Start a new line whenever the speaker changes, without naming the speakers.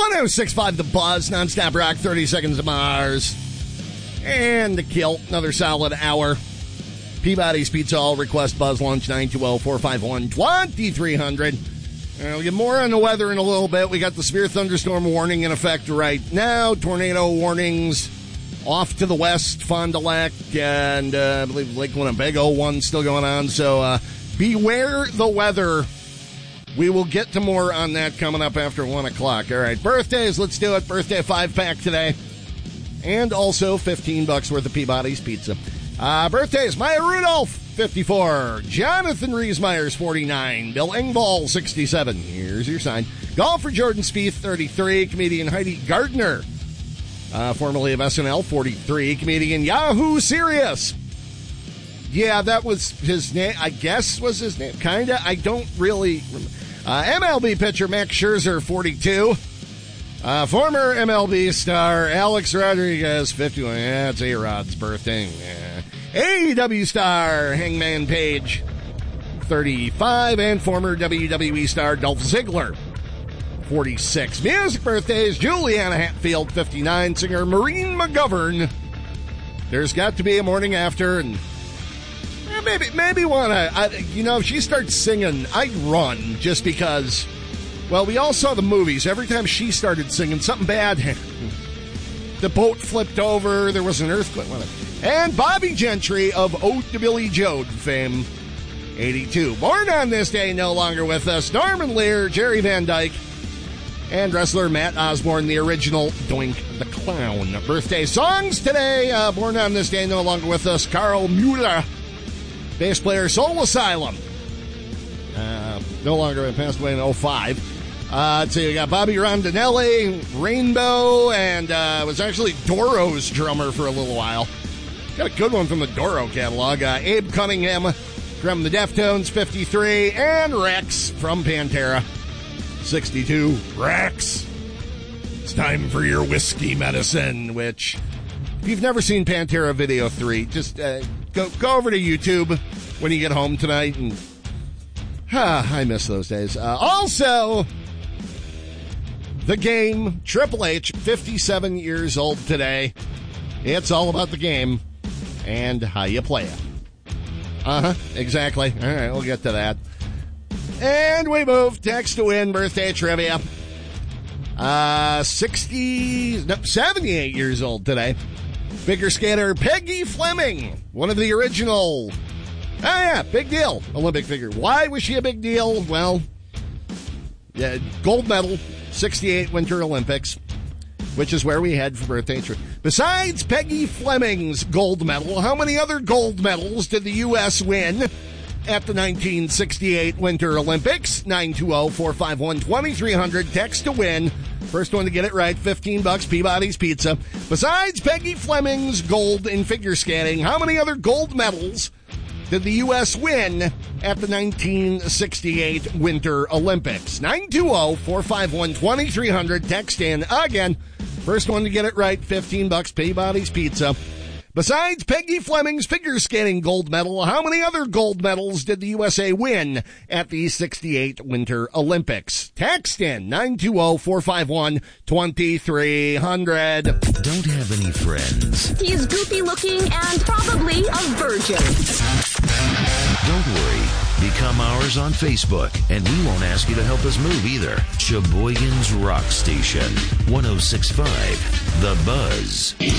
106.5 The Buzz, nonstop rock, 30 Seconds to Mars. And the Kill, another solid hour. Peabody's Pizza, all request Buzz Lunch, 920-451-2300. We'll get more on the weather in a little bit. We got the severe thunderstorm warning in effect right now. Tornado warnings off to the west, Fond du Lac, and I believe Lake Winnebago one still going on. So beware the weather. We will get to more on that coming up after 1 o'clock. All right, birthdays, let's do it. Birthday 5-pack today. And also $15 worth of Peabody's Pizza. Birthdays, Maya Rudolph, 54. Jonathan Riesmeyers, 49. Bill Engvall, 67. Here's your sign. Golfer Jordan Spieth, 33. Comedian Heidi Gardner, formerly of SNL, 43. Comedian Yahoo Serious. Yeah, that was his name, I guess was his name. Kinda. I don't really remember. MLB pitcher Max Scherzer, 42. Former MLB star Alex Rodriguez, 51. Yeah, it's A-Rod's birthday. Yeah. AEW star Hangman Page, 35. And former WWE star Dolph Ziggler, 46. Music birthdays, Juliana Hatfield, 59. Singer Maureen McGovern. There's got to be a morning after, and maybe if she starts singing, I'd run just because, well, we all saw the movies. Every time she started singing, something bad happened. The boat flipped over, there was an earthquake. And Bobby Gentry of Ode to Billy Joe fame, 82. Born on this day, no longer with us, Norman Lear, Jerry Van Dyke, and wrestler Matt Osborne, the original Doink the Clown. Birthday songs today, born on this day, no longer with us, Carl Mueller, bass player, Soul Asylum. No longer, passed away in 2005. So you got Bobby Rondinelli, Rainbow, and was actually Doro's drummer for a little while. Got a good one from the Doro catalog. Abe Cunningham from the Deftones, 53. And Rex from Pantera, 62. Rex, it's time for your whiskey medicine, which, if you've never seen Pantera Video 3, just go over to YouTube when you get home tonight. And I miss those days. Also, the game, Triple H, 57 years old today. It's all about the game and how you play it. Exactly. All right, we'll get to that. And we move. Text to win, birthday trivia. 78 years old today. Figure skater Peggy Fleming, one of the original. Big deal. Olympic figure. Why was she a big deal? Well, yeah, gold medal, 68 Winter Olympics, which is where we head for birthday trip. Besides Peggy Fleming's gold medal, how many other gold medals did the U.S. win at the 1968 Winter Olympics? 920-451-2300. Text to win. First one to get it right, $15, Peabody's Pizza. Besides Peggy Fleming's gold in figure skating, how many other gold medals did the U.S. win at the 1968 Winter Olympics? 920-451-2300. Text in again. First one to get it right, $15, Peabody's Pizza. Besides Peggy Fleming's figure skating gold medal, how many other gold medals did the USA win at the 68 Winter Olympics? Text in 920-451-2300.
Don't have any friends.
He's goofy looking and probably a virgin.
Don't worry. Become ours on Facebook, and we won't ask you to help us move either. Sheboygan's Rock Station, 106.5 The Buzz.